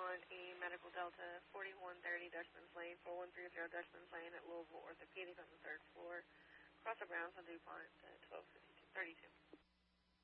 A Medical Delta, 4130 Dutchman's Lane, 4130 Dutchman's Lane at Louisville Orthopedic on the 3rd floor. Cross the Browns on DuPont at 12:32.